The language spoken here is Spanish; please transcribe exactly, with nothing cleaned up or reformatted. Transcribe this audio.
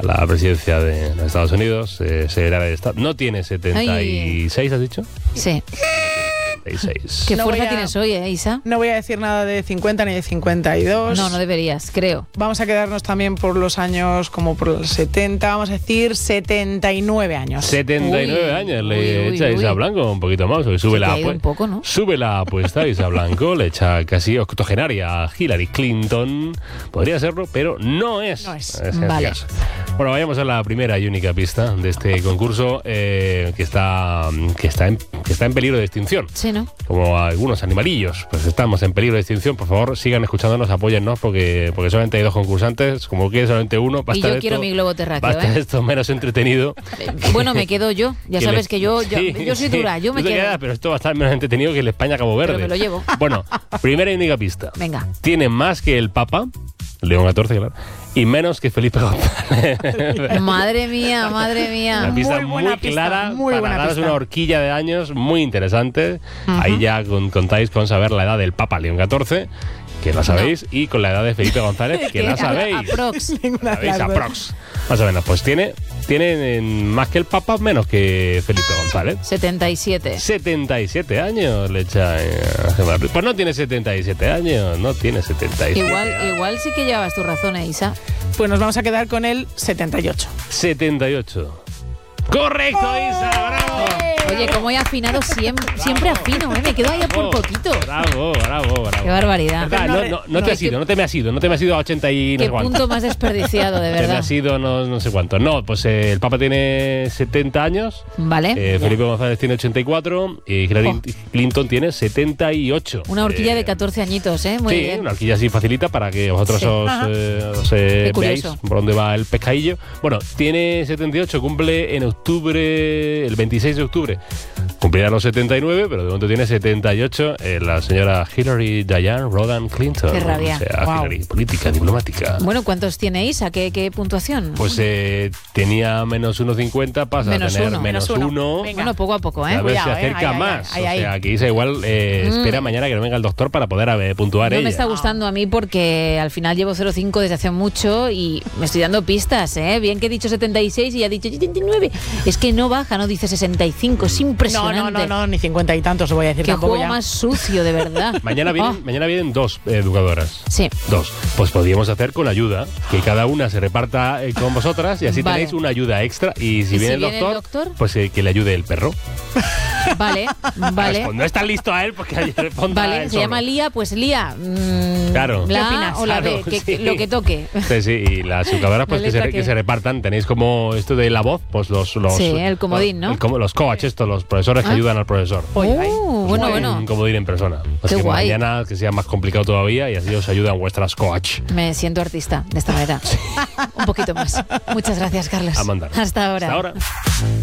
la presidencia de los Estados Unidos, eh, secretaria de Estado. No tiene setenta y seis, ¿has dicho? Sí. setenta y seis. ¿Qué No fuerza voy a- tienes hoy, eh, Isa? No voy a decir nada de cincuenta ni de cincuenta y dos. No, no deberías, creo. Vamos a quedarnos también por los años como por los setenta, vamos a decir setenta y nueve años. setenta y nueve Uy, años le uy, uy, echa Isa uy. Blanco un poquito más. Sube Se la, te ha ido apue- un poco, ¿no? sube la apuesta a Isa Blanco, le echa casi octogenaria a Hillary Clinton. Podría serlo, pero no es. No es. en este Vale. caso. Bueno, vayamos a la primera y única pista de este concurso eh, que, está, que, está en, que está en peligro de extinción. Sí, ¿no? Como algunos animalillos, pues estamos en peligro de extinción. Por favor, sigan escuchándonos, apóyennos, porque, porque solamente hay dos concursantes. Como que solamente uno, Y basta yo de quiero esto, mi globo terráqueo, basta ¿eh? esto menos entretenido. Bueno, me quedo yo. Ya Que sabes le- que yo, yo, Sí, yo soy sí, dura, yo me tú te quedo. quedas, pero esto va a estar menos entretenido que el España-Cabo Verde. Pero me lo llevo. Bueno, primera y única pista. Venga. Tiene más que el Papa, León catorce, claro, y menos que Felipe González. Madre mía, madre mía. Una pista Muy muy, buena pista, clara muy para buena daros pista. una horquilla de años muy interesante. Ahí ya con- contáis con saber la edad del Papa León catorce, que la sabéis, y con la edad de Felipe González, que la sabéis. Aprox. Ninguna de ¿Sabéis? las dos. Aprox. Más o menos. Pues tiene, tiene en- más que el Papa, menos que Felipe González. setenta y siete. setenta y siete años le echa. eh, a- Pues no tiene setenta y siete años, no tiene setenta y siete. Igual, años. igual sí que llevas tu razón, eh, Isa. Pues nos vamos a quedar con el setenta y ocho. setenta y ocho. ¡Correcto, Isa! ¡Bravo! Oye, como he afinado siempre, siempre afino, ¿eh? Me quedo ahí a por poquito. Bravo, bravo, bravo. Qué barbaridad. Verdad, no, no, no te No, has ido, no te me has ido, no te me has ido a ochenta y no Qué sé cuánto. punto más desperdiciado, de Te me verdad. has ido no, no sé cuánto. No, pues eh, el Papa tiene setenta años. Vale. Eh, Felipe González tiene ochenta y cuatro y Hillary Oh. Clinton tiene setenta y ocho. Una horquilla Eh, de catorce añitos, ¿eh? Muy sí, bien. una horquilla así facilita para que vosotros Sí. os, Ajá. eh, os, eh, Qué veáis curioso. por dónde va el pescadillo. Bueno, tiene setenta y ocho, cumple en octubre, el veintiséis de octubre. Cumplirá los setenta y nueve, pero de momento tiene setenta y ocho. Eh, la señora Hillary Diane Rodham Clinton. Qué rabia. O sea, Wow. Hillary, política, diplomática. Bueno, ¿cuántos tiene Isa? ¿Qué, qué puntuación? Pues eh, tenía menos uno cincuenta, pasa Menos a tener uno. menos Menos uno. uno. Venga. Bueno, poco a poco, ¿eh? A ver si Cuidado, eh. acerca Ahí, ahí, más. ahí, ahí. O sea, que Isa igual eh, Mm. espera mañana que no venga el doctor para poder eh, puntuar No ella. me está gustando a mí porque al final llevo cero coma cinco desde hace mucho y me estoy dando pistas, ¿eh? Bien que he dicho setenta y seis y ha dicho setenta y nueve. Es que no baja, no dice sesenta y cinco. Es No, impresionante. no, no, no, ni cincuenta y tantos os voy a decir Qué tampoco juego ya. más sucio, de verdad. Mañana vienen, Oh, mañana vienen dos eh, educadoras. sí. Dos. Pues podríamos hacer con ayuda, que cada una se reparta eh, con vosotras y así Vale. tenéis una ayuda extra. Y si ¿Y viene, si el, viene el doctor, doctor? pues eh, que le ayude el perro. Vale, vale. Pues no está listo a él porque ayer responda Vale, él se solo. llama Lía, pues Lía. mm, Claro. La ¿Qué A opinas? o la B, Claro, que- sí. lo que toque. Sí, sí, y las educadoras pues La que se, letra que que- se repartan. Tenéis como esto de la voz, pues los... los Sí, el comodín, ¿no? el como- los coach, estos, los profesores que Ah. ayudan al profesor. Oye, ahí. Uh, bueno, Un bueno. comodín en persona. Así Qué que guay. mañana que sea más complicado todavía y así os ayudan vuestras coach. Me siento artista de esta manera. Un poquito más. Muchas gracias, Carlos. A mandar. Hasta ahora. Hasta ahora.